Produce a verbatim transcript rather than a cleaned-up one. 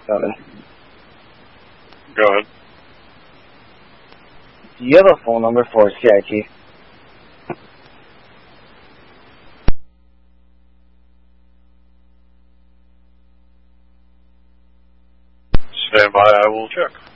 seven. Go ahead. Do you have a phone number for C I T? Stand by, I will check.